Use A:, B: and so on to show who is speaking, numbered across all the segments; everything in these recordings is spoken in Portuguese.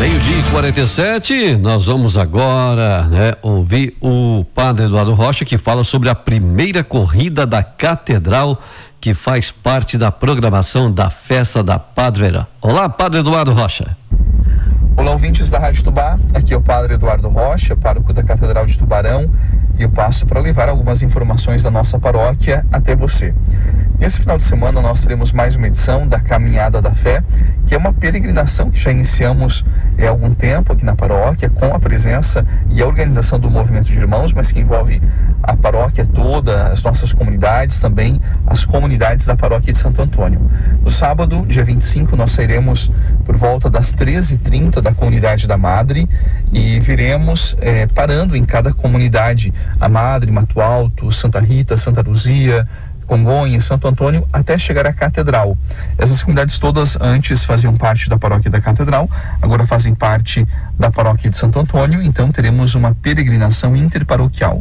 A: Meio-dia e 47, nós vamos agora ouvir o padre Eduardo Rocha, que fala sobre a primeira corrida da Catedral, que faz parte da programação da Festa da Padroeira. Olá, padre Eduardo Rocha.
B: Olá, ouvintes da Rádio Tubá, aqui é o padre Eduardo Rocha, pároco da Catedral de Tubarão, e eu passo para levar algumas informações da nossa paróquia até você. Nesse final de semana nós teremos mais uma edição da Caminhada da Fé, que é uma peregrinação que já iniciamos há algum tempo aqui na paróquia, com a presença e a organização do Movimento de Irmãos, mas que envolve a paróquia toda, as nossas comunidades, também as comunidades da paróquia de Santo Antônio. No sábado, dia 25, nós sairemos por volta das 13h30 da comunidade da Madre e viremos parando em cada comunidade, a Madre, Mato Alto, Santa Rita, Santa Luzia, Congonhas, Santo Antônio, até chegar à Catedral. Essas comunidades todas antes faziam parte da paróquia da Catedral, agora fazem parte da paróquia de Santo Antônio, então teremos uma peregrinação interparoquial.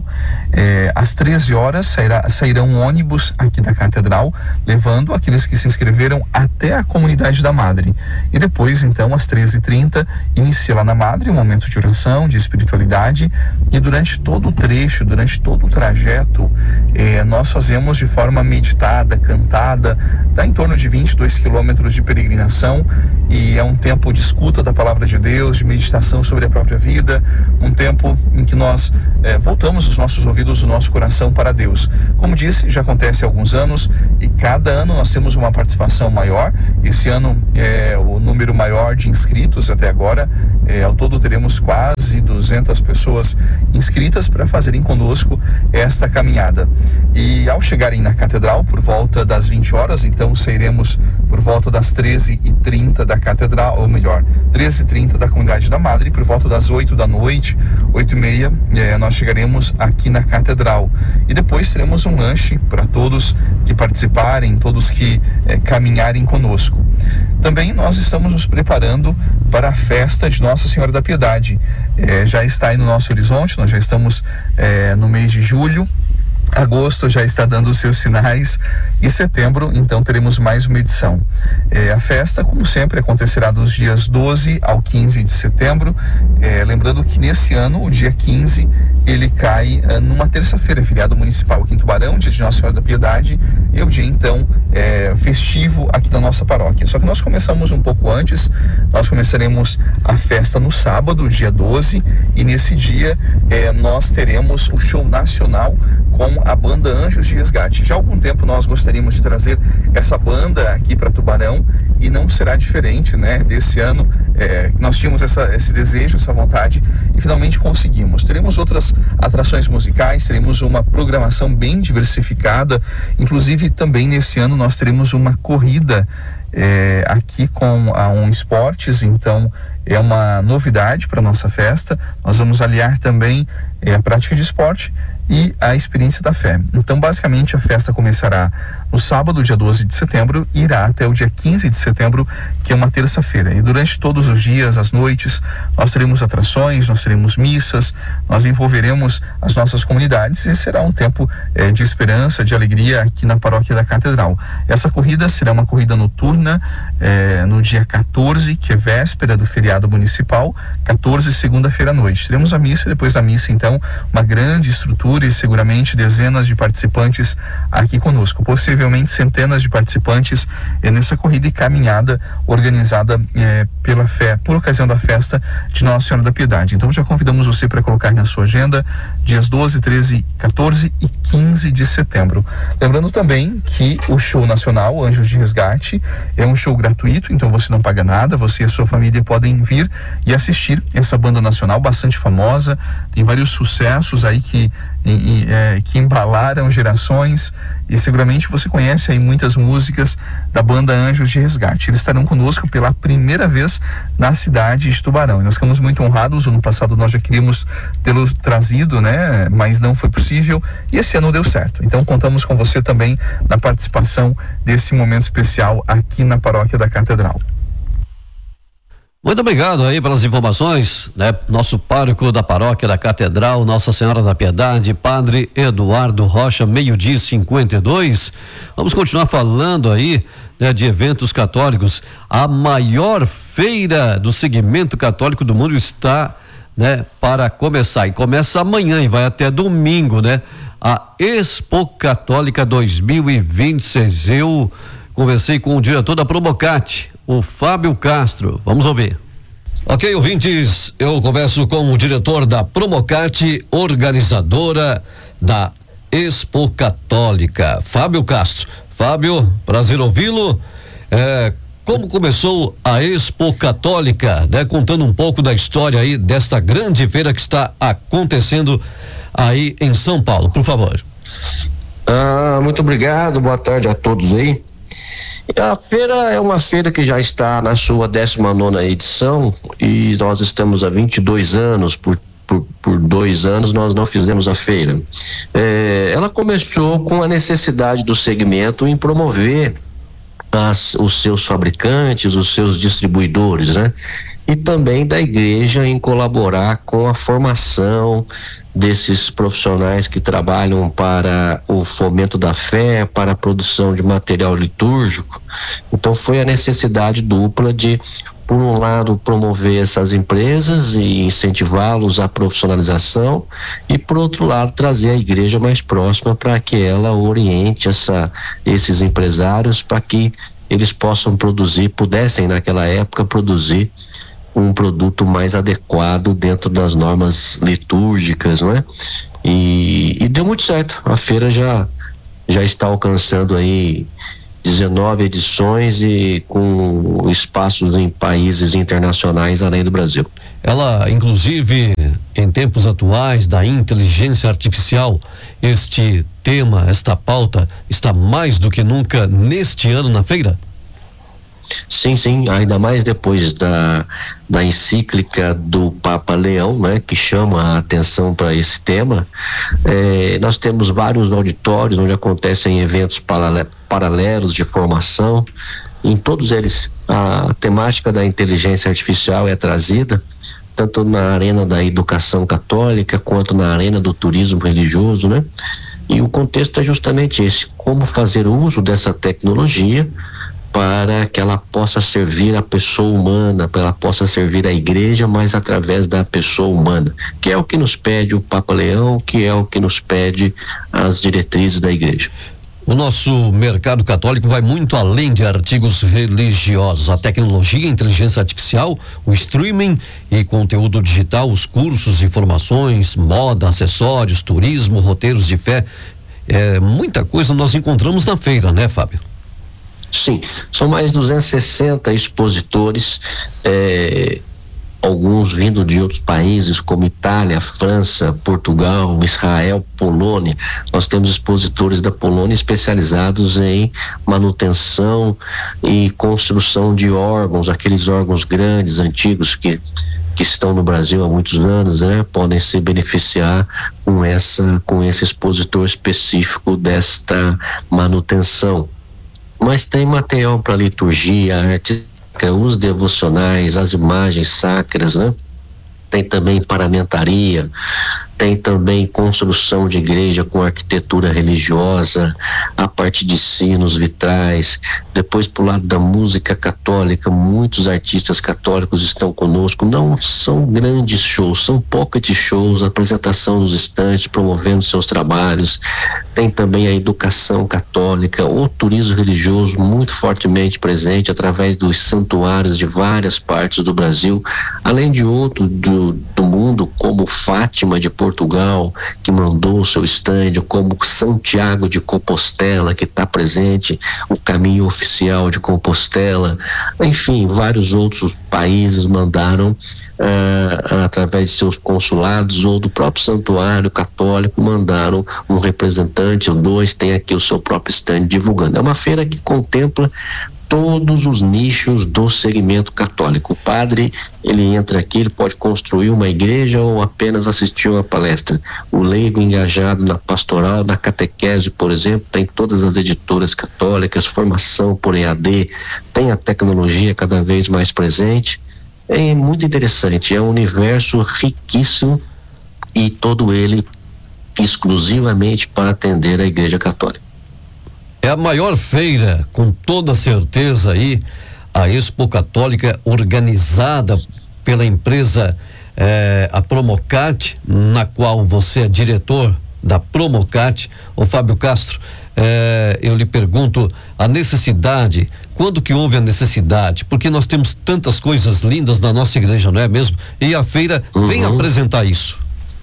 B: Às 13 horas sairão ônibus aqui da Catedral, levando aqueles que se inscreveram até a comunidade da Madre. E depois, então, às 13h30, inicia lá na Madre um momento de oração, de espiritualidade, e durante todo o trecho, durante todo o trajeto, nós fazemos de forma meditada, cantada, dá em torno de 22 quilômetros de peregrinação, e é um tempo de escuta da palavra de Deus, de meditação sobre a própria vida, um tempo em que nós voltamos os nossos ouvidos, o nosso coração para Deus. Como disse, já acontece há alguns anos, e cada ano nós temos uma participação maior. Esse ano é o número maior de inscritos até agora, ao todo teremos quase 200 pessoas inscritas para fazerem conosco esta caminhada. E ao chegarem na Catedral por volta das 20 horas, então sairemos por volta das 13h30 da Catedral, ou melhor, 13h30 da comunidade da Madre, por volta das 8 da noite, 8h30, nós chegaremos aqui na Catedral. E depois teremos um lanche para todos que participarem, todos que caminharem conosco. Também nós estamos nos preparando para a festa de Nossa Senhora da Piedade. Já está aí no nosso horizonte, nós já estamos no mês de julho. Agosto já está dando os seus sinais, e setembro então teremos mais uma edição. A festa, como sempre, acontecerá dos dias 12 ao 15 de setembro, lembrando que nesse ano, o dia 15, ele cai numa terça-feira, feriado municipal aqui em Tubarão, dia de Nossa Senhora da Piedade, e o dia então festivo aqui da nossa paróquia. Só que nós começamos um pouco antes, nós começaremos a festa no sábado, dia 12, e nesse dia nós teremos o show nacional com a banda Anjos de Resgate. Já há algum tempo nós gostaríamos de trazer essa banda aqui para Tubarão, e não será diferente, né? Desse ano nós tínhamos esse desejo, essa vontade, e finalmente conseguimos. Teremos outras atrações musicais, teremos uma programação bem diversificada, inclusive também nesse ano nós teremos uma corrida aqui com a ON Esportes, então é uma novidade para a nossa festa. Nós vamos aliar também a prática de esporte e a experiência da fé. Então, basicamente, a festa começará no sábado, dia 12 de setembro, e irá até o dia 15 de setembro, que é uma terça-feira. E durante todos os dias, as noites, nós teremos atrações, nós teremos missas, nós envolveremos as nossas comunidades, e será um tempo de esperança, de alegria aqui na paróquia da Catedral. Essa corrida será uma corrida noturna no dia 14, que é véspera do feriado municipal, 14, segunda-feira à noite. Teremos a missa, e depois da missa, então, uma grande estrutura, e seguramente dezenas de participantes aqui conosco, possivelmente centenas de participantes nessa corrida e caminhada organizada pela fé, por ocasião da festa de Nossa Senhora da Piedade. Então já convidamos você para colocar na sua agenda dias 12, 13, 14 e 15 de setembro. Lembrando também que o show nacional Anjos de Resgate é um show gratuito, então você não paga nada, você e a sua família podem vir e assistir essa banda nacional bastante famosa, tem vários sucessos aí que embalaram gerações, e seguramente você conhece aí muitas músicas da banda Anjos de Resgate. Eles estarão conosco pela primeira vez na cidade de Tubarão, e nós ficamos muito honrados. No passado nós já queríamos tê-los trazido, né? Mas não foi possível, e esse ano deu certo. Então contamos com você também na participação desse momento especial aqui na paróquia da Catedral.
A: Muito obrigado aí pelas informações, né? Nosso pároco da paróquia da Catedral Nossa Senhora da Piedade, Padre Eduardo Rocha, 12:52. Vamos continuar falando aí, né, de eventos católicos. A maior feira do segmento católico do mundo está, né, para começar, e começa amanhã e vai até domingo, né? A Expo Católica 2026. Eu conversei com o diretor da Promocate, o Fábio Castro. Vamos ouvir. Ok, ouvintes, eu converso com o diretor da Promocate, organizadora da Expo Católica, Fábio Castro. Fábio, prazer ouvi-lo. Como começou a Expo Católica, né? Contando um pouco da história aí desta grande feira que está acontecendo aí em São Paulo, por favor.
C: Muito obrigado, boa tarde a todos aí. A feira é uma feira que já está na sua 19ª edição e nós estamos há 22 anos, por 2 anos nós não fizemos a feira. Ela começou com a necessidade do segmento em promover os seus fabricantes, os seus distribuidores, né? E também da igreja em colaborar com a formação desses profissionais que trabalham para o fomento da fé, para a produção de material litúrgico. Então foi a necessidade dupla de, por um lado, promover essas empresas e incentivá-los à profissionalização e, por outro lado, trazer a igreja mais próxima para que ela oriente esses empresários para que eles pudessem naquela época produzir um produto mais adequado dentro das normas litúrgicas, não é? E deu muito certo. A feira já está alcançando aí 19 edições e com espaços em países internacionais além do Brasil.
A: Ela, inclusive, em tempos atuais da inteligência artificial, este tema, esta pauta está mais do que nunca neste ano na feira?
C: Sim, ainda mais depois da encíclica do Papa Leão, né, que chama a atenção para esse tema. Nós temos vários auditórios onde acontecem eventos paralelos de formação. Em todos eles a temática da inteligência artificial é trazida, tanto na arena da educação católica quanto na arena do turismo religioso, né? E o contexto é justamente esse: como fazer uso dessa tecnologia para que ela possa servir a pessoa humana, para ela possa servir a igreja, mas através da pessoa humana, que é o que nos pede o Papa Leão, que é o que nos pede as diretrizes da igreja.
A: O nosso mercado católico vai muito além de artigos religiosos. A tecnologia, a inteligência artificial, o streaming e conteúdo digital, os cursos, informações, moda, acessórios, turismo, roteiros de fé, muita coisa nós encontramos na feira, né, Fábio?
C: Sim, são mais 260 expositores, alguns vindo de outros países como Itália, França, Portugal, Israel, Polônia. Nós temos expositores da Polônia especializados em manutenção e construção de órgãos, aqueles órgãos grandes, antigos que estão no Brasil há muitos anos, né? Podem se beneficiar com esse expositor específico desta manutenção. Mas tem material para liturgia, arte, os devocionais, as imagens sacras, né? Tem também paramentaria, tem também construção de igreja com arquitetura religiosa, a parte de sinos, vitrais. Depois, pro lado da música católica, muitos artistas católicos estão conosco. Não são grandes shows, são pocket shows, apresentação nos estandes, promovendo seus trabalhos. Tem também a educação católica, o turismo religioso muito fortemente presente através dos santuários de várias partes do Brasil, além de outros do mundo, como Fátima de Portugal, que mandou o seu estande, como Santiago de Compostela, que está presente, o caminho oficial de Compostela. Enfim, vários outros países mandaram através de seus consulados ou do próprio santuário católico, mandaram um representante ou dois, tem aqui o seu próprio stand divulgando. É uma feira que contempla todos os nichos do segmento católico. O padre, ele entra aqui, ele pode construir uma igreja ou apenas assistir uma palestra. O leigo engajado na pastoral, na catequese, por exemplo, tem todas as editoras católicas, formação por EAD, tem a tecnologia cada vez mais presente. É muito interessante, é um universo riquíssimo e todo ele exclusivamente para atender a Igreja Católica.
A: É a maior feira, com toda certeza aí, a Expo Católica, organizada pela empresa a Promocat, na qual você é diretor da Promocat. Ô Fábio Castro, eu lhe pergunto a necessidade, quando que houve a necessidade? Porque nós temos tantas coisas lindas na nossa igreja, não é mesmo? E a feira vem apresentar isso.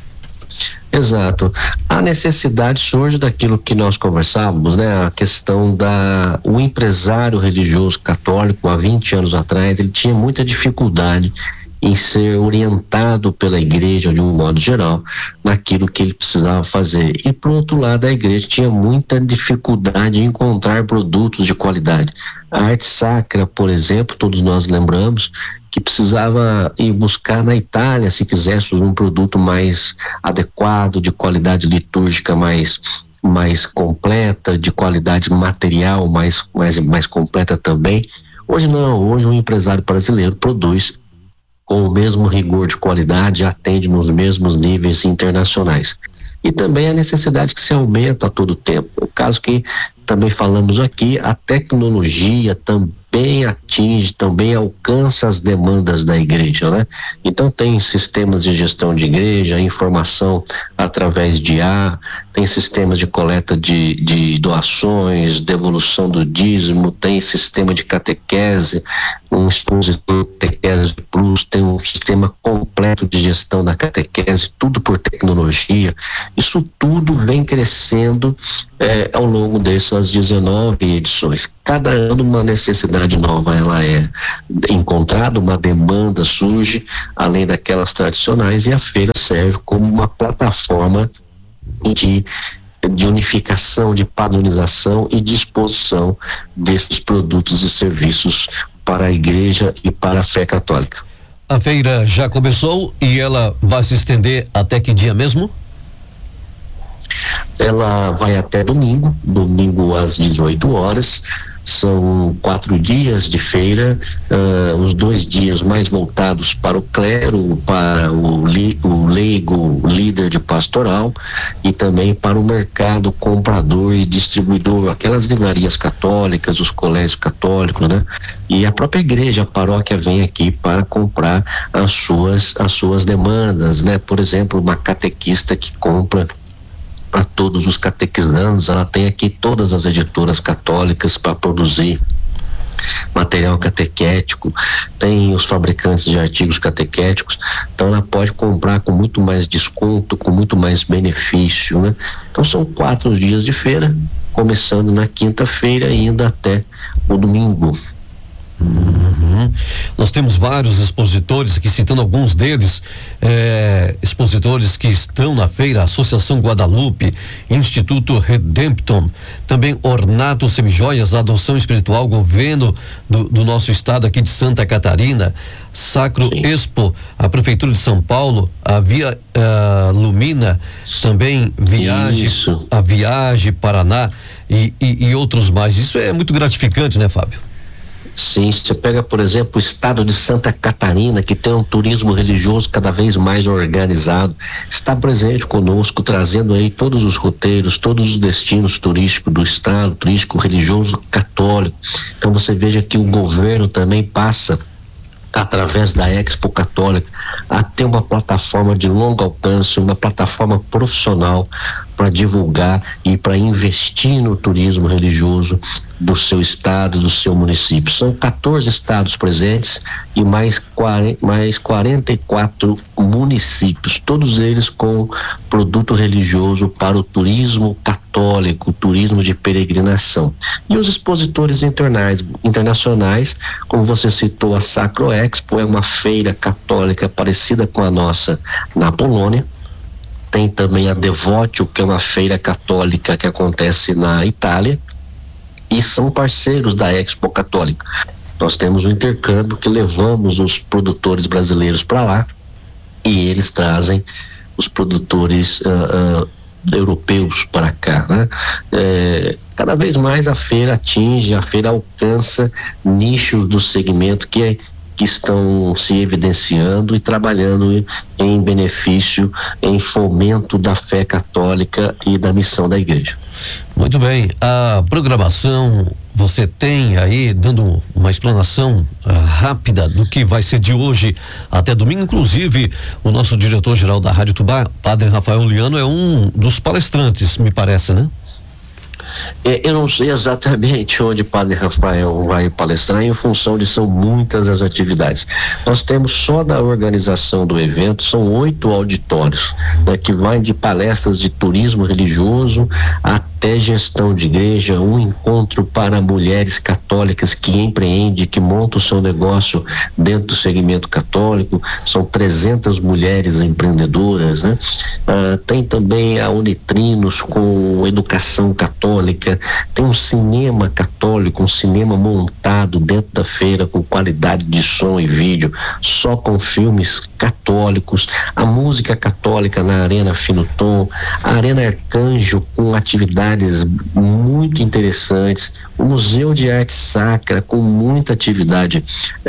C: Exato. A necessidade surge daquilo que nós conversávamos, né? A questão o empresário religioso católico, há 20 anos atrás, ele tinha muita dificuldade em ser orientado pela igreja de um modo geral naquilo que ele precisava fazer. E por outro lado, a igreja tinha muita dificuldade em encontrar produtos de qualidade. A arte sacra, por exemplo, todos nós lembramos que precisava ir buscar na Itália, se quiséssemos um produto mais adequado, de qualidade litúrgica mais completa, de qualidade material mais completa também. Hoje não, hoje o empresário brasileiro produz com o mesmo rigor de qualidade, atende nos mesmos níveis internacionais. E também a necessidade que se aumenta a todo tempo. O caso que também falamos aqui, a tecnologia também atinge, também alcança as demandas da igreja, né? Então tem sistemas de gestão de igreja, informação através de IA, tem sistemas de coleta de doações, devolução do dízimo, tem sistema de catequese, um expositor catequese plus, tem um sistema completo de gestão da catequese, tudo por tecnologia. Isso tudo vem crescendo ao longo dessas 19 edições. Cada ano uma necessidade nova ela é encontrada, uma demanda surge, além daquelas tradicionais, e a feira serve como uma plataforma de unificação, de padronização e de exposição desses produtos e serviços para a igreja e para a fé católica.
A: A feira já começou e ela vai se estender até que dia mesmo?
C: Ela vai até domingo às 18 horas. São 4 dias de feira, os 2 dias mais voltados para o clero, para o leigo, líder de pastoral, e também para o mercado comprador e distribuidor, aquelas livrarias católicas, os colégios católicos, né? E a própria igreja, a paróquia vem aqui para comprar as suas demandas, né? Por exemplo, uma catequista que compra para todos os catequizandos, ela tem aqui todas as editoras católicas para produzir material catequético, tem os fabricantes de artigos catequéticos, então ela pode comprar com muito mais desconto, com muito mais benefício, né? Então são 4 dias de feira, começando na quinta-feira e indo até o domingo.
A: Nós temos vários expositores aqui, citando alguns deles, expositores que estão na feira: Associação Guadalupe, Instituto Redemption, também Ornato Semijoias, Adoção Espiritual, governo do nosso estado aqui de Santa Catarina, Sacro Sim. Expo, a Prefeitura de São Paulo, a Via Lumina, também a Viagem Paraná e outros mais. Isso é muito gratificante, né, Fábio?
C: Sim, você pega, por exemplo, o estado de Santa Catarina, que tem um turismo religioso cada vez mais organizado, está presente conosco, trazendo aí todos os roteiros, todos os destinos turísticos do estado, turístico religioso católico. Então você veja que o governo também passa, através da Expo Católica, a ter uma plataforma de longo alcance, uma plataforma profissional para divulgar e para investir no turismo religioso do seu estado, do seu município. São 14 estados presentes e mais 44 municípios, todos eles com produto religioso para o turismo católico, turismo de peregrinação. E os expositores internacionais, como você citou, a Sacro Expo é uma feira católica parecida com a nossa na Polônia. Tem também a Devotio, que é uma feira católica que acontece na Itália, e são parceiros da Expo Católica. Nós temos um intercâmbio que levamos os produtores brasileiros para lá e eles trazem os produtores europeus para cá, né? Cada vez mais a feira alcança nichos do segmento que que estão se evidenciando e trabalhando em benefício, em fomento da fé católica e da missão da igreja.
A: Muito bem, a programação, você tem aí dando uma explanação rápida do que vai ser de hoje até domingo. Inclusive, o nosso diretor-geral da Rádio Tubá, Padre Rafael Liano, é um dos palestrantes, me parece, né?
C: Eu não sei exatamente onde o Padre Rafael vai palestrar, em função de são muitas as atividades. Nós temos só da organização do evento, são 8 auditórios, né, que vai de palestras de turismo religioso até gestão de igreja, um encontro para mulheres católicas que empreendem, que montam o seu negócio dentro do segmento católico, são 300 mulheres empreendedoras, né? Tem também a Unitrinos com educação católica, tem um cinema católico, um cinema montado dentro da feira com qualidade de som e vídeo, só com filmes católicos, a música católica na Arena Fino Tom, a Arena Arcanjo com atividades muito interessantes, o Museu de Arte Sacra com muita atividade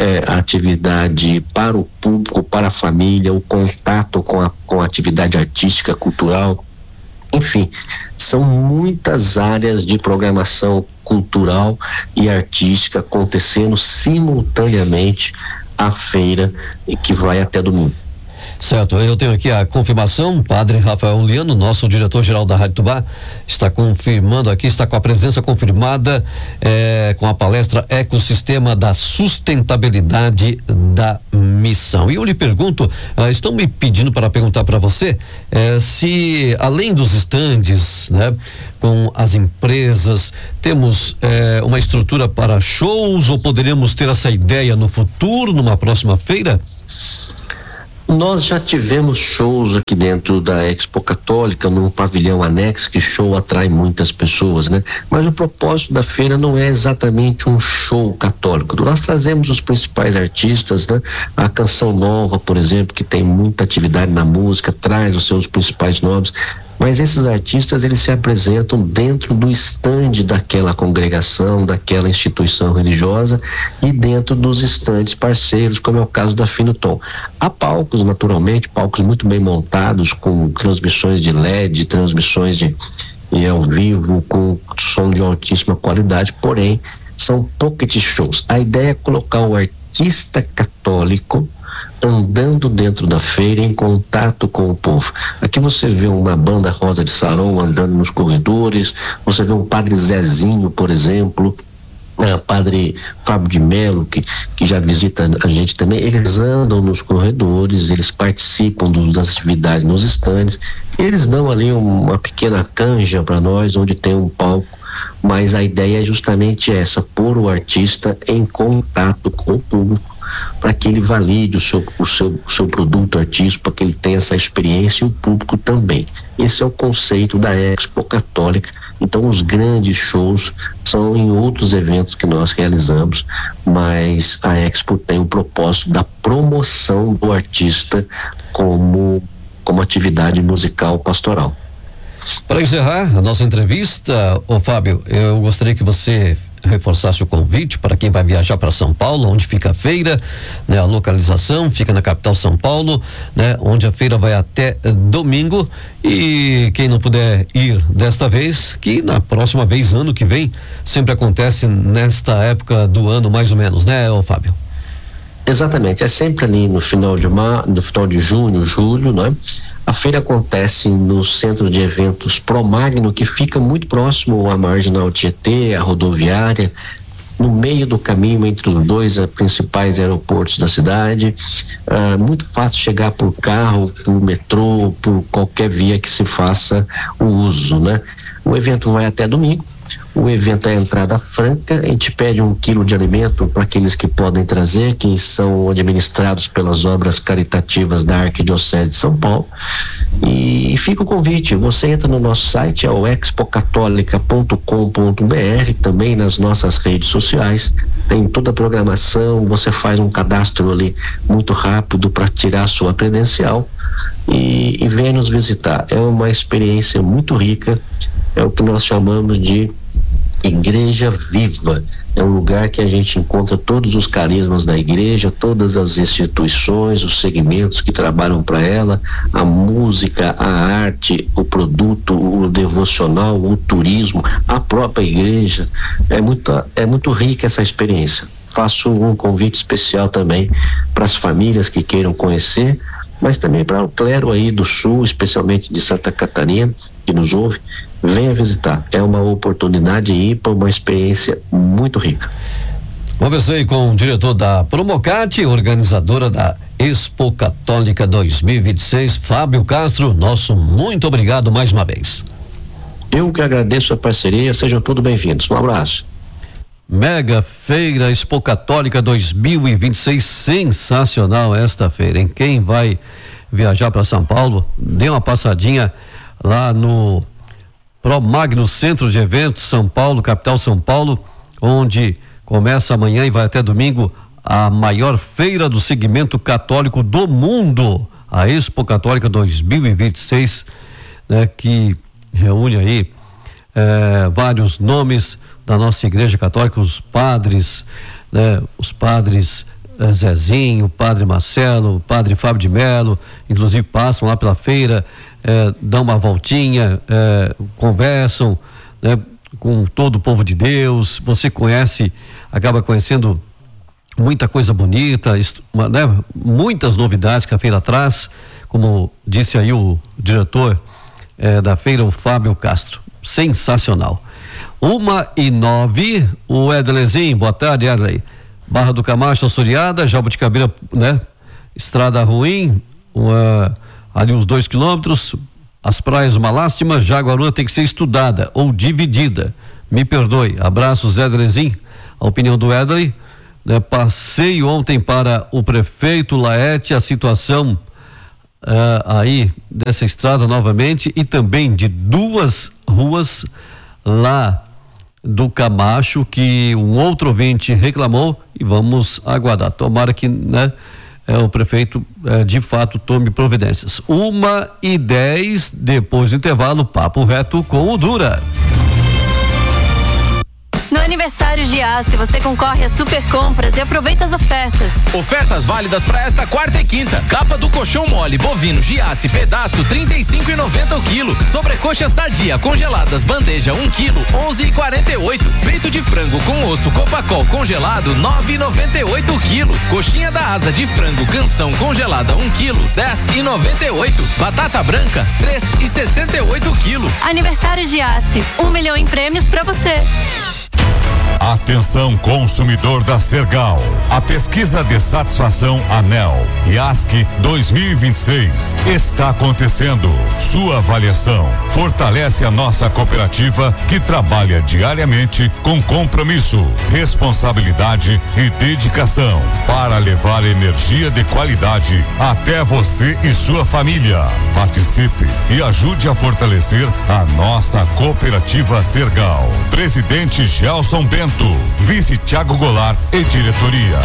C: para o público, para a família, o contato com a atividade artística, cultural. Enfim, são muitas áreas de programação cultural e artística acontecendo simultaneamente à feira, que vai até domingo.
A: Certo, eu tenho aqui a confirmação, Padre Rafael Liano, nosso diretor-geral da Rádio Tubá, está confirmando aqui, está com a presença confirmada com a palestra Ecossistema da Sustentabilidade da Missão. E eu lhe pergunto, estão me pedindo para perguntar para você se além dos estandes, né, com as empresas, temos uma estrutura para shows, ou poderíamos ter essa ideia no futuro, numa próxima feira?
C: Nós já tivemos shows aqui dentro da Expo Católica, num pavilhão anexo, que show atrai muitas pessoas, né? Mas o propósito da feira não é exatamente um show católico. Nós trazemos os principais artistas, né? A Canção Nova, por exemplo, que tem muita atividade na música, traz os seus principais nomes. Mas esses artistas, eles se apresentam dentro do estande daquela congregação, daquela instituição religiosa, e dentro dos estandes parceiros, como é o caso da Fino Tom. Há palcos, naturalmente, palcos muito bem montados, com transmissões de LED, transmissões ao vivo, com som de altíssima qualidade, porém, são pocket shows. A ideia é colocar o artista católico andando dentro da feira, em contato com o povo. Aqui você vê uma banda Rosa de Saron andando nos corredores, você vê um Padre Zezinho, por exemplo, Padre Fábio de Melo, que já visita a gente também. Eles andam nos corredores, eles participam das atividades nos estandes, eles dão ali uma pequena canja para nós, onde tem um palco, mas a ideia é justamente essa, pôr o artista em contato com o público, para que ele valide o seu produto artístico, para que ele tenha essa experiência, e o público também. Esse é o conceito da Expo Católica. Então, os grandes shows são em outros eventos que nós realizamos, mas a Expo tem o propósito da promoção do artista como atividade musical pastoral.
A: Para encerrar a nossa entrevista, Fábio, eu gostaria que você reforçasse o convite para quem vai viajar para São Paulo, onde fica a feira, né? A localização fica na capital São Paulo, né? Onde a feira vai até domingo, e quem não puder ir desta vez, que na próxima vez, ano que vem, sempre acontece nesta época do ano, mais ou menos, né, Fábio?
C: Exatamente, é sempre ali no final de junho, julho, né? A feira acontece no Centro de Eventos Promagno, que fica muito próximo à Marginal Tietê, à rodoviária, no meio do caminho entre os dois principais aeroportos da cidade. Muito fácil chegar por carro, por metrô, por qualquer via que se faça o uso, né? O evento vai até domingo. O evento é entrada franca, a gente pede 1 quilo de alimento para aqueles que podem trazer, que são administrados pelas obras caritativas da Arquidiocese de São Paulo. E fica o convite, você entra no nosso site, é o expocatolica.com.br, também nas nossas redes sociais, tem toda a programação, você faz um cadastro ali muito rápido para tirar a sua credencial e vem nos visitar. É uma experiência muito rica, é o que nós chamamos de Igreja Viva. É um lugar que a gente encontra todos os carismas da igreja, todas as instituições, os segmentos que trabalham para ela, a música, a arte, o produto, o devocional, o turismo, a própria igreja. É muito rica essa experiência. Faço um convite especial também para as famílias que queiram conhecer, mas também para o clero aí do Sul, especialmente de Santa Catarina, que nos ouve. Venha visitar, é uma oportunidade ímpar, uma experiência muito rica.
A: Conversei com o diretor da Promocate, organizadora da Expo Católica 2026, Fábio Castro. Nosso muito obrigado mais uma vez.
C: Eu que agradeço a parceria, sejam todos bem-vindos. Um abraço.
A: Mega Feira Expo Católica 2026, sensacional esta feira, hein? Quem vai viajar para São Paulo, dê uma passadinha lá no Promagno Centro de Eventos, São Paulo, capital São Paulo, onde começa amanhã e vai até domingo a maior feira do segmento católico do mundo, a Expo Católica 2026, né, que reúne aí vários nomes da nossa Igreja Católica, os padres, né, os padres Zezinho, o padre Marcelo, o padre Fábio de Melo, inclusive passam lá pela feira, dão uma voltinha, conversam, né, com todo o povo de Deus. Você acaba conhecendo muita coisa bonita, né, muitas novidades que a feira traz, como disse aí o diretor da feira, o Fábio Castro. Sensacional. 1:09, o Edlezinho, boa tarde, Edley. Barra do Camacho, Açoriada, Jabuticabira, né? Estrada ruim, ali uns 2 quilômetros, as praias uma lástima, Jaguaruna tem que ser estudada ou dividida. Me perdoe. Abraços, Edlezinho. A opinião do Edley, né? Passei ontem para o prefeito Laete a situação aí dessa estrada novamente e também de 2 ruas lá do Camacho que um outro ouvinte reclamou e vamos aguardar. Tomara que, né, o prefeito de fato tome providências. 1:10, depois do intervalo, papo reto com o Dura.
D: No aniversário Giasse, você concorre a super compras e aproveita as ofertas.
E: Ofertas válidas para esta quarta e quinta. Capa do colchão mole bovino Giasse pedaço 35,90 o quilo. Sobrecoxa sadia congeladas bandeja 1 quilo 11,48. Peito de frango com osso Copacol congelado 9,98 o quilo. Coxinha da asa de frango canção congelada 1 quilo 10,98. Batata branca 3,68 o quilo.
D: Aniversário Giasse, 1 milhão em prêmios para você.
F: Atenção, consumidor da Sergal. A pesquisa de satisfação ANEEL IASC 2026 está acontecendo. Sua avaliação fortalece a nossa cooperativa que trabalha diariamente com compromisso, responsabilidade e dedicação para levar energia de qualidade até você e sua família. Participe e ajude a fortalecer a nossa cooperativa Sergal. Presidente Gelson Bento, vice Thiago Goulart e diretoria.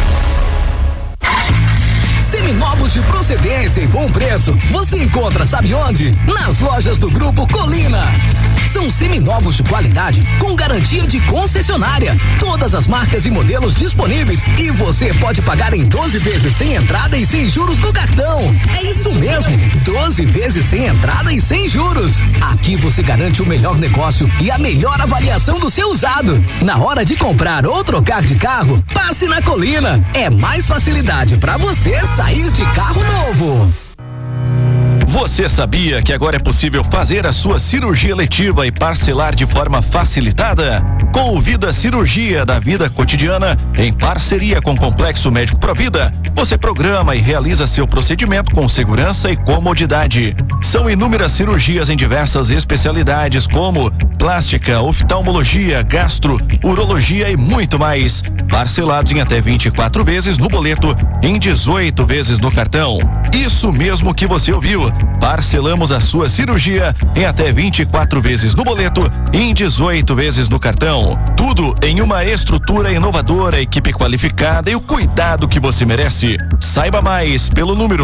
G: Seminovos de procedência e bom preço, você encontra, sabe onde? Nas lojas do Grupo Colina. São seminovos de qualidade com garantia de concessionária. Todas as marcas e modelos disponíveis e você pode pagar em 12 vezes sem entrada e sem juros no cartão. É isso mesmo, 12 vezes sem entrada e sem juros. Aqui você garante o melhor negócio e a melhor avaliação do seu usado. Na hora de comprar ou trocar de carro, passe na Colina. É mais facilidade para você sair de carro novo.
H: Você sabia que agora é possível fazer a sua cirurgia eletiva e parcelar de forma facilitada? Com o Vida Cirurgia da Vida Cotidiana, em parceria com o Complexo Médico Provida, você programa e realiza seu procedimento com segurança e comodidade. São inúmeras cirurgias em diversas especialidades como plástica, oftalmologia, gastro, urologia e muito mais. parcelados em até 24 vezes no boleto, em 18 vezes no cartão. Isso mesmo que você ouviu. Parcelamos a sua cirurgia em até 24 vezes no boleto e em 18 vezes no cartão. Tudo em uma estrutura inovadora, equipe qualificada e o cuidado que você merece. Saiba mais pelo número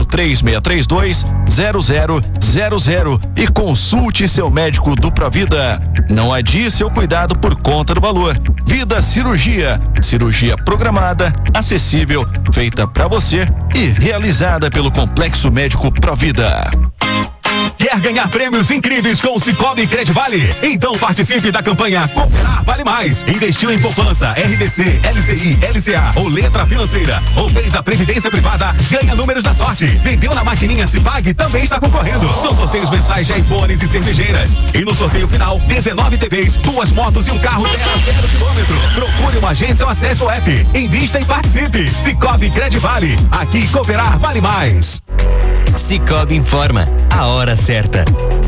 H: 3632-0000 e consulte seu médico do Provida. Não adie seu cuidado por conta do valor. Vida Cirurgia. Cirurgia programada, acessível, feita para você e realizada pelo Complexo Médico Provida.
I: Quer ganhar prêmios incríveis com o Cicobi Credivale? Então participe da campanha Cooperar Vale Mais. Investiu em poupança, RDC, LCI, LCA ou letra financeira, ou fez a previdência privada, ganha números da sorte. Vendeu na maquininha Cipag, também está concorrendo. São sorteios mensais de iPhones e cervejeiras. E no sorteio final, 19 TVs, 2 motos e um carro 0 a 0 quilômetro. Procure uma agência ou acesse o app. Invista e participe. Cicobi Credivale. Aqui Cooperar Vale Mais.
J: Cicobi informa a hora certa.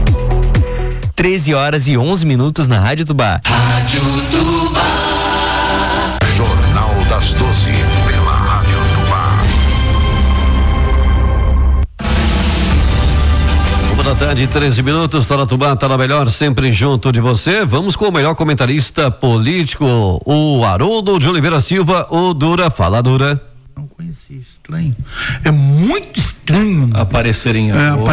J: 13h11 na Rádio Tubá.
K: Rádio Tubá. Jornal das 12 pela Rádio Tubá.
A: 1h13, 13 minutos, tá na Tubá, tá na melhor, sempre junto de você. Vamos com o melhor comentarista político, o Haroldo de Oliveira Silva, o Dura. Fala, Dura.
L: Não conheci, estranho. É muito estranho
B: aparecerem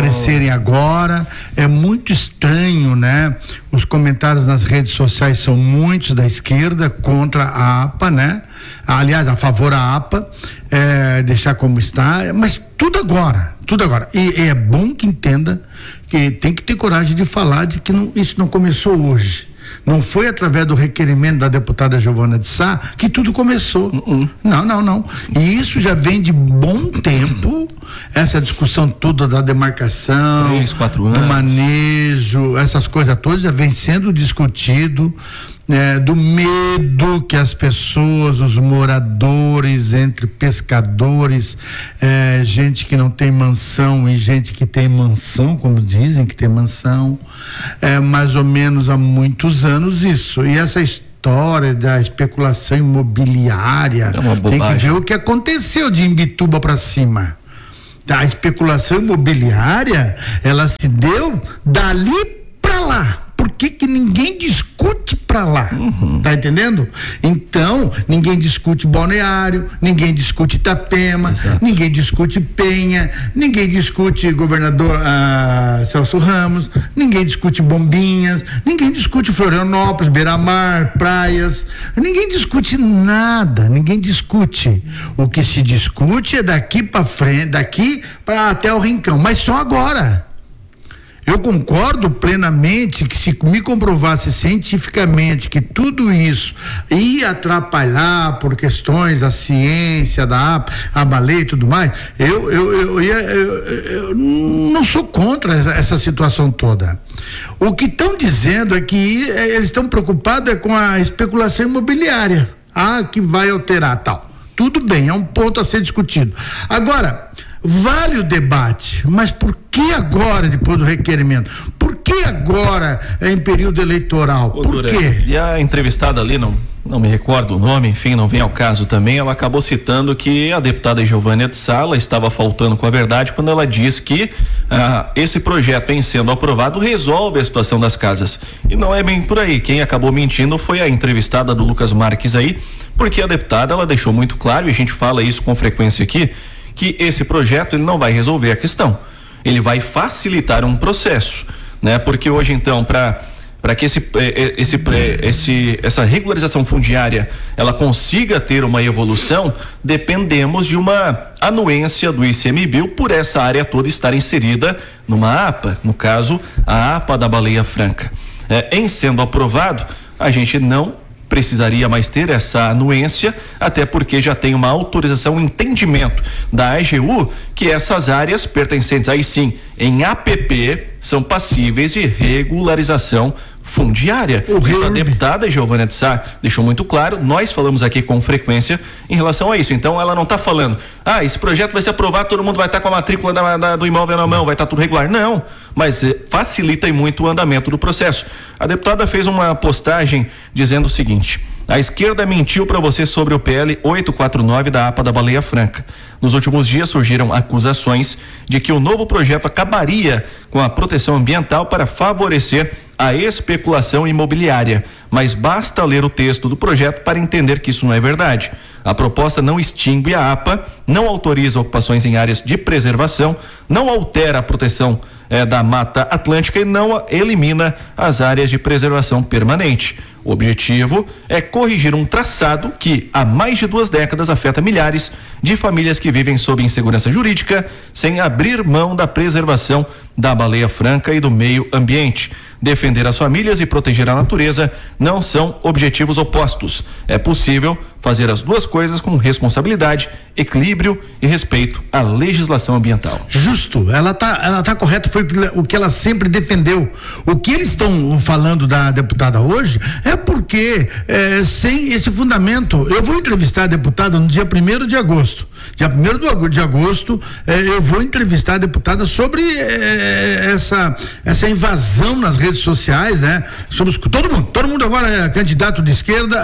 L: agora. É muito estranho, né? Os comentários nas redes sociais são muitos da esquerda contra a APA, né? Aliás, a favor da APA, deixar como está, mas tudo agora. E é bom que entenda que tem que ter coragem de falar de que isso não começou hoje. Não foi através do requerimento da deputada Giovana de Sá que tudo começou. Não. E isso já vem de bom tempo, essa discussão toda da demarcação,
B: 3, 4 anos.
L: do manejo, essas coisas todas já vem sendo discutido. Do medo que as pessoas, os moradores, entre pescadores, gente que não tem mansão e gente que tem mansão, como dizem que tem mansão, mais ou menos há muitos anos isso. E essa história da especulação imobiliária, tem que ver o que aconteceu de Imbituba para cima. A especulação imobiliária, ela se deu dali para lá. Por que ninguém discute pra lá? Tá entendendo? Então, ninguém discute Balneário, ninguém discute Itapema, ninguém discute Penha, ninguém discute governador Celso Ramos, ninguém discute Bombinhas, ninguém discute Florianópolis, Beira-Mar, praias, ninguém discute nada, ninguém discute. O que se discute é daqui pra frente, daqui pra até o Rincão, mas só agora. Eu concordo plenamente que se me comprovasse cientificamente que tudo isso ia atrapalhar por questões da ciência, da baleia e tudo mais, eu não sou contra essa situação toda. O que estão dizendo é que eles estão preocupados com a especulação imobiliária, que vai alterar tal. Tudo bem, é um ponto a ser discutido. Agora, vale o debate, mas por que agora, depois do requerimento? Por que agora em período eleitoral? Por quê?
B: E a entrevistada ali, não me recordo o nome, enfim, não vem ao caso também, ela acabou citando que a deputada Giovana de Sá estava faltando com a verdade quando ela diz que esse projeto, em sendo aprovado, resolve a situação das casas. E não é bem por aí. Quem acabou mentindo foi a entrevistada do Lucas Marques aí, porque a deputada, ela deixou muito claro, e a gente fala isso com frequência aqui, que esse projeto ele não vai resolver a questão, ele vai facilitar um processo, né? Porque hoje então para que essa regularização fundiária ela consiga ter uma evolução, dependemos de uma anuência do ICMBio por essa área toda estar inserida numa APA, no caso a APA da Baleia Franca. Em sendo aprovado, a gente não precisaria mais ter essa anuência, até porque já tem uma autorização, um entendimento da AGU que essas áreas pertencentes aí sim em APP são passíveis de regularização fundiária. Isso a deputada Giovana de Sá deixou muito claro, nós falamos aqui com frequência em relação a isso. Então ela não está falando, esse projeto vai ser aprovado, todo mundo vai estar com a matrícula do imóvel na mão, vai estar tudo regular. Não, mas facilita muito o andamento do processo. A deputada fez uma postagem dizendo o seguinte: A esquerda mentiu para você sobre o PL 849 da APA da Baleia Franca. Nos últimos dias surgiram acusações de que o novo projeto acabaria com a proteção ambiental para favorecer a especulação imobiliária, mas basta ler o texto do projeto para entender que isso não é verdade. A proposta não extingue a APA, não autoriza ocupações em áreas de preservação, não altera a proteção da Mata Atlântica e não elimina as áreas de preservação permanente. O objetivo é corrigir um traçado que há mais de 2 décadas afeta milhares de famílias que vivem sob insegurança jurídica, sem abrir mão da preservação da Baleia Franca e do meio ambiente. Defender as famílias e proteger a natureza não são objetivos opostos. É possível fazer as duas coisas com responsabilidade, equilíbrio e respeito à legislação ambiental.
L: Justo, ela tá correta, foi o que ela sempre defendeu. O que eles estão falando da deputada hoje é porque sem esse fundamento, eu vou entrevistar a deputada no dia 1º de agosto. Dia 1º de agosto, eu vou entrevistar a deputada sobre essa invasão nas redes sociais, né? Sobre todo mundo agora é candidato de esquerda,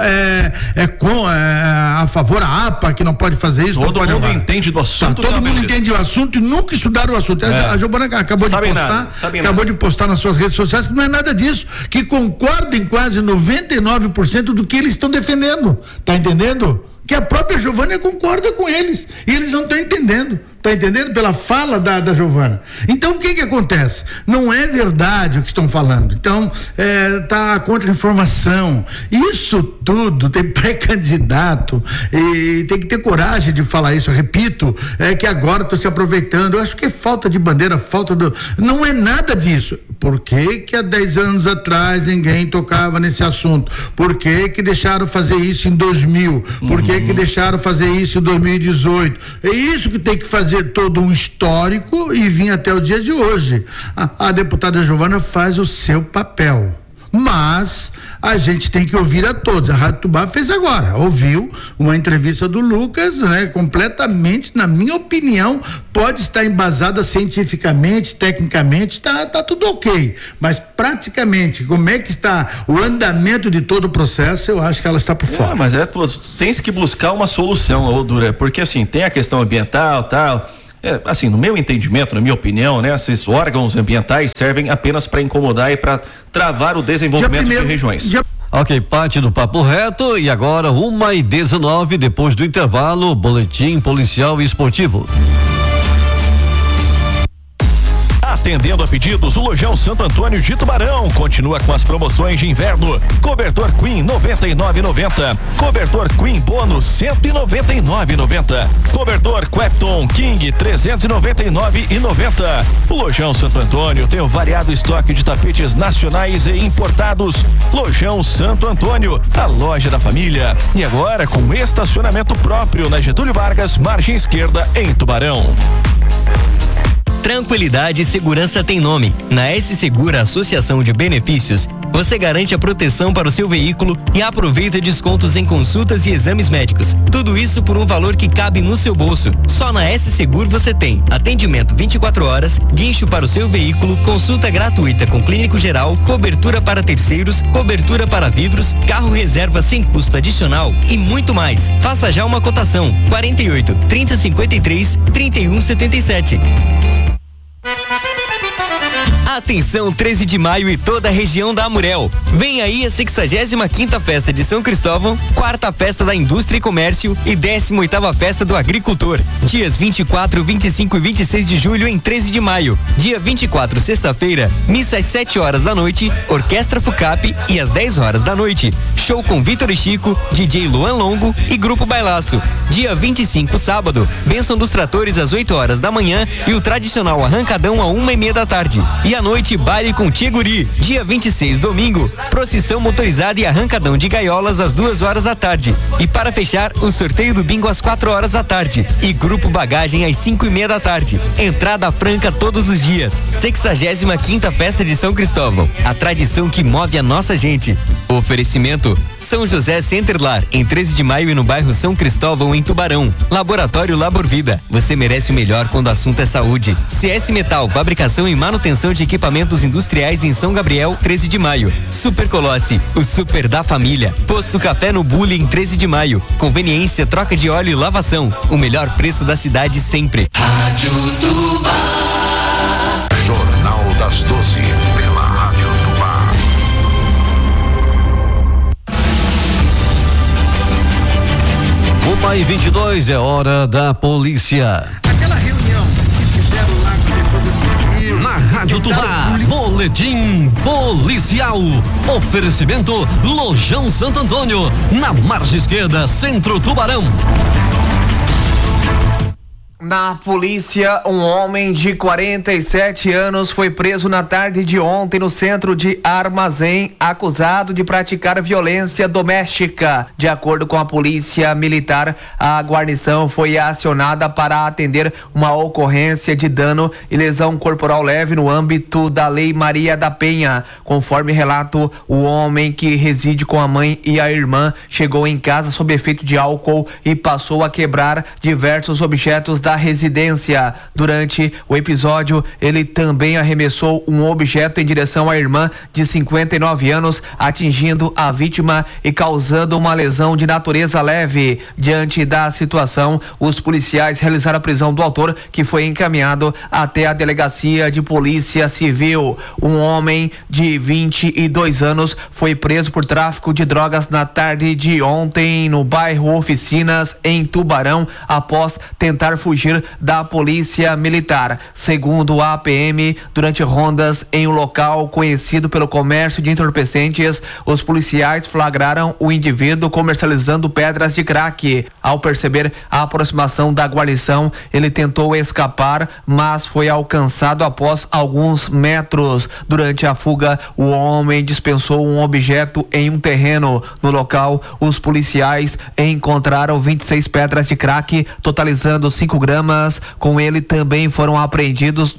L: a favor a APA, que não pode fazer isso.
B: Todo mundo entende do assunto.
L: Todo mundo entende o assunto e nunca estudaram o assunto. A Giovana acabou de postar nas suas redes sociais que não é nada disso, que concorda em quase 99% do que eles estão defendendo. Tá entendendo? Que a própria Giovana concorda com eles e eles não estão entendendo. Tá entendendo? Pela fala da Giovana. Então o que acontece? Não é verdade o que estão falando. Então tá contra informação. Isso tudo tem pré-candidato e tem que ter coragem de falar isso. Eu repito, que agora estou se aproveitando. Eu acho que é falta de bandeira, não é nada disso. Por que há 10 anos atrás ninguém tocava nesse assunto? Por que deixaram fazer isso em 2000? Por que deixaram fazer isso em 2018? É isso que tem que fazer todo um histórico e vir até o dia de hoje. A deputada Giovana faz o seu papel, mas a gente tem que ouvir a todos. A Rádio Tubá fez agora, ouviu uma entrevista do Lucas, né? Completamente, na minha opinião, pode estar embasada cientificamente, tecnicamente, tá tudo ok, mas praticamente, como é que está o andamento de todo o processo, eu acho que ela está por fora.
B: Mas tens que buscar uma solução, Dura, porque assim, tem a questão ambiental, tal. Assim, no meu entendimento, na minha opinião, né, esses órgãos ambientais servem apenas para incomodar e para travar o desenvolvimento de regiões.
A: Ok, parte do Papo Reto e agora 1h19, depois do intervalo, boletim policial e esportivo.
H: Atendendo a pedidos, o Lojão Santo Antônio de Tubarão continua com as promoções de inverno. Cobertor Queen 99,90. Cobertor Queen Bônus 199,90. Cobertor Quepton King 399,90. O Lojão Santo Antônio tem um variado estoque de tapetes nacionais e importados. Lojão Santo Antônio, a loja da família. E agora com estacionamento próprio na Getúlio Vargas, margem esquerda, em Tubarão.
J: Tranquilidade e segurança tem nome. Na S Segura Associação de Benefícios, você garante a proteção para o seu veículo e aproveita descontos em consultas e exames médicos. Tudo isso por um valor que cabe no seu bolso. Só na S Seguro você tem atendimento 24 horas, guincho para o seu veículo, consulta gratuita com clínico geral, cobertura para terceiros, cobertura para vidros, carro reserva sem custo adicional e muito mais. Faça já uma cotação. 48 3053 3177. Atenção, 13 de maio e toda a região da Amurel. Vem aí a 65ª Festa de São Cristóvão, 4ª Festa da Indústria e Comércio e 18ª Festa do Agricultor. Dias 24, 25 e 26 de julho em 13 de maio. Dia 24, sexta-feira, missa às 7 horas da noite, Orquestra Fucap e às 10 horas da noite, show com Vitor e Chico, DJ Luan Longo e Grupo Bailaço. Dia 25, sábado, bênção dos tratores às 8 horas da manhã e o tradicional arrancadão à 1h30 da tarde. E à noite, baile com Tiguri. Dia 26, domingo, procissão motorizada e arrancadão de gaiolas às 2 horas da tarde. E para fechar, o sorteio do bingo às 4 horas da tarde. E grupo bagagem às 5h30 da tarde. Entrada franca todos os dias. 65ª Festa de São Cristóvão. A tradição que move a nossa gente. Oferecimento São José Centerlar, em 13 de maio e no bairro São Cristóvão, em Tubarão. Laboratório Labor Vida, você merece o melhor quando o assunto é saúde. CS Metal, fabricação e manutenção de equipamentos industriais em São Gabriel, 13 de maio. Super Colossi, o super da família. Posto Café no Bulli, em 13 de maio. Conveniência, troca de óleo e lavação. O melhor preço da cidade sempre.
K: Rádio Tubá. Jornal das 12, pela Rádio Tubá.
A: 1h22, é hora da polícia.
L: Aquela reunião que fizeram lá com
A: na Rádio Tubá, boletim policial. Oferecimento Lojão Santo Antônio, na margem esquerda, Centro Tubarão.
M: Na polícia, um homem de 47 anos foi preso na tarde de ontem no centro de Armazém, acusado de praticar violência doméstica. De acordo com a polícia militar, a guarnição foi acionada para atender uma ocorrência de dano e lesão corporal leve no âmbito da Lei Maria da Penha. Conforme relato, o homem, que reside com a mãe e a irmã, chegou em casa sob efeito de álcool e passou a quebrar diversos objetos da residência. Durante o episódio, ele também arremessou um objeto em direção à irmã de 59 anos, atingindo a vítima e causando uma lesão de natureza leve. Diante da situação, os policiais realizaram a prisão do autor, que foi encaminhado até a delegacia de polícia civil. Um homem de 22 anos foi preso por tráfico de drogas na tarde de ontem no bairro Oficinas, em Tubarão, após tentar fugir da polícia militar. Segundo a PM, durante rondas em um local conhecido pelo comércio de entorpecentes, os policiais flagraram o indivíduo comercializando pedras de crack. Ao perceber a aproximação da guarnição, ele tentou escapar, mas foi alcançado após alguns metros. Durante a fuga, o homem dispensou um objeto em um terreno. No local, os policiais encontraram 26 pedras de crack, totalizando 5 gramas. Com ele também foram apreendidos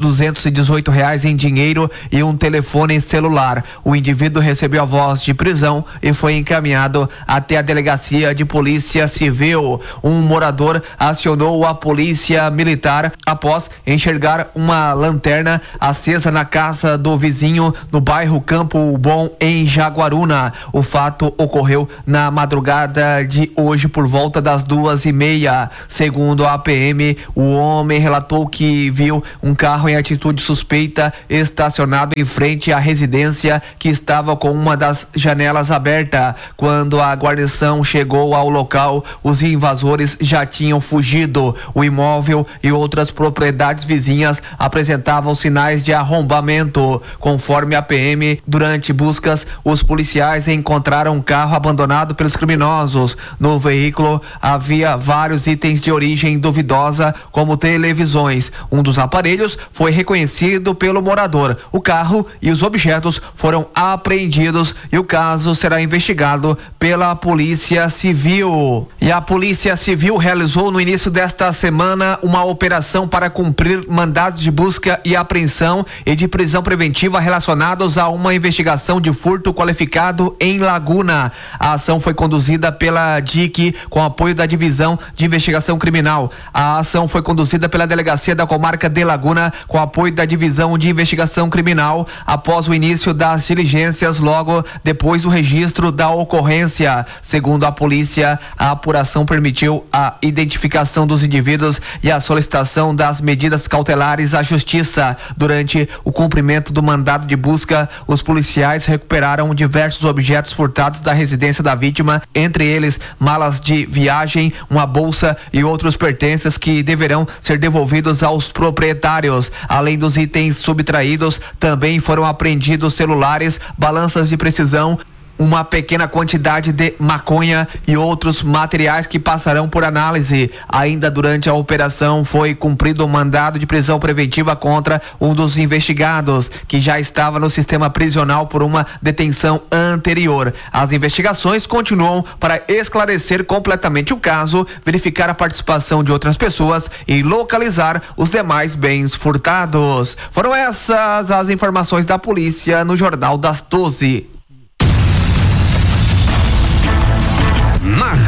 M: R$218 em dinheiro e um telefone celular. O indivíduo recebeu a voz de prisão e foi encaminhado até a delegacia de polícia civil. Um morador acionou a polícia militar após enxergar uma lanterna acesa na casa do vizinho no bairro Campo Bom, em Jaguaruna. O fato ocorreu na madrugada de hoje por volta das 2:30. Segundo a PM, o homem relatou que viu um carro em atitude suspeita estacionado em frente à residência, que estava com uma das janelas aberta. Quando a guarnição chegou ao local, os invasores já tinham fugido. O imóvel e outras propriedades vizinhas apresentavam sinais de arrombamento. Conforme a PM, durante buscas, os policiais encontraram um carro abandonado pelos criminosos. No veículo havia vários itens de origem duvidosa, como televisões. Um dos aparelhos foi reconhecido pelo morador. O carro e os objetos foram apreendidos e o caso será investigado pela Polícia Civil. E a Polícia Civil realizou no início desta semana uma operação para cumprir mandados de busca e apreensão e de prisão preventiva relacionados a uma investigação de furto qualificado em Laguna. A ação foi conduzida pela DIC com apoio da Divisão de Investigação Criminal. A ação foi conduzida pela Delegacia da Comarca de Laguna com apoio da Divisão de Investigação Criminal após o início das diligências logo depois do registro da ocorrência. Segundo a polícia, a apuração permitiu a identificação dos indivíduos e a solicitação das medidas cautelares à Justiça. Durante o cumprimento do mandado de busca, os policiais recuperaram diversos objetos furtados da residência da vítima, entre eles malas de viagem, uma bolsa e outros pertences que deverão ser devolvidos aos proprietários. Além dos itens subtraídos, também foram apreendidos celulares, balanças de precisão, uma pequena quantidade de maconha e outros materiais que passarão por análise. Ainda durante a operação foi cumprido um mandado de prisão preventiva contra um dos investigados, que já estava no sistema prisional por uma detenção anterior. As investigações continuam para esclarecer completamente o caso, verificar a participação de outras pessoas e localizar os demais bens furtados. Foram essas as informações da polícia no Jornal das 12.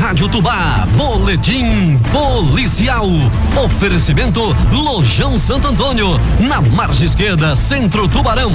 A: Rádio Tubá, boletim policial. Oferecimento Lojão Santo Antônio, na margem esquerda, Centro Tubarão.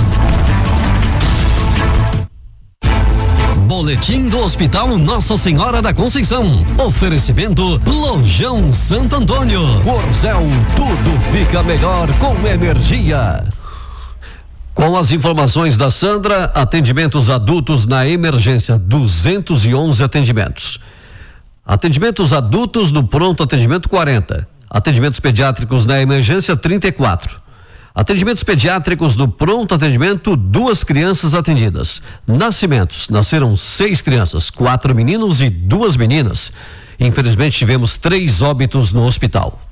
A: Boletim do Hospital Nossa Senhora da Conceição. Oferecimento Lojão Santo Antônio. Corzel, tudo fica melhor com energia. Com as informações da Sandra, atendimentos adultos na emergência, 211 atendimentos. Atendimentos adultos no pronto atendimento, 40. Atendimentos pediátricos na emergência, 34. Atendimentos pediátricos no pronto atendimento, 2 crianças atendidas. Nascimentos, nasceram 6 crianças, 4 meninos e 2 meninas. Infelizmente tivemos 3 óbitos no hospital.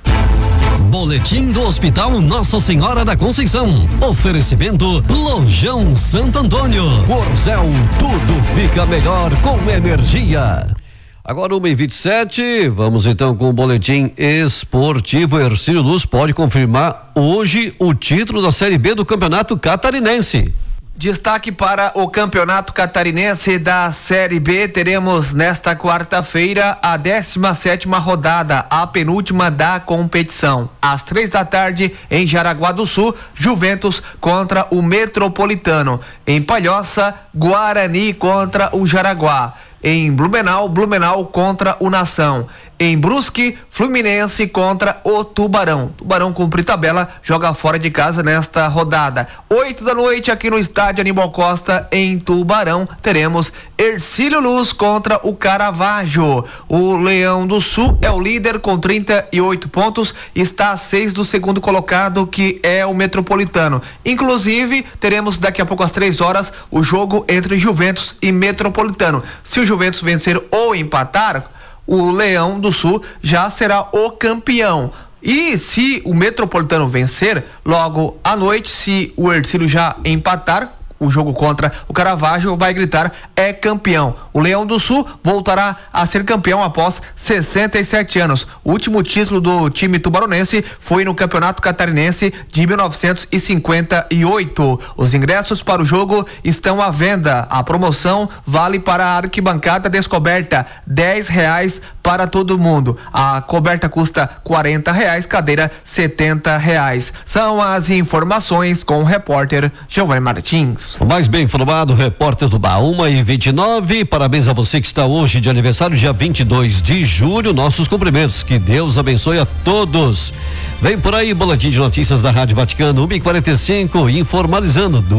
A: Boletim do Hospital Nossa Senhora da Conceição. Oferecimento Lojão Santo Antônio. Corzel, tudo fica melhor com energia. Agora 1h27, vamos então com o boletim esportivo. Hercílio Luz pode confirmar hoje o título da Série B do Campeonato Catarinense.
M: Destaque para o Campeonato Catarinense da Série B, teremos nesta quarta-feira a 17ª rodada, a penúltima da competição. Às 3h em Jaraguá do Sul, Juventus contra o Metropolitano. Em Palhoça, Guarani contra o Jaraguá. Em Blumenau, Blumenau contra o Nação. Em Brusque, Fluminense contra o Tubarão. Tubarão cumpre tabela, joga fora de casa nesta rodada. 20h aqui no estádio Aníbal Costa, em Tubarão, teremos Hercílio Luz contra o Caravaggio. O Leão do Sul é o líder com 38 pontos, está a 6 do segundo colocado, que é o Metropolitano. Inclusive, teremos daqui a pouco às 3h o jogo entre Juventus e Metropolitano. Se o Juventus vencer ou empatar, o Leão do Sul já será o campeão. E se o Metropolitano vencer, logo à noite, se o Hercílio já empatar o jogo contra o Caravaggio, vai gritar: é campeão. O Leão do Sul voltará a ser campeão após 67 anos. O último título do time tubaronense foi no Campeonato Catarinense de 1958. Os ingressos para o jogo estão à venda. A promoção vale para a arquibancada descoberta, R$10 para todo mundo. A coberta custa R$40, cadeira R$70. São as informações com o repórter Giovanni Martins.
A: O mais bem informado, repórter do Tubá, 1h29. Parabéns a você que está hoje de aniversário, dia 22 de julho. Nossos cumprimentos, que Deus abençoe a todos. Vem por aí, boletim de notícias da Rádio Vaticano, 1h45, informalizando.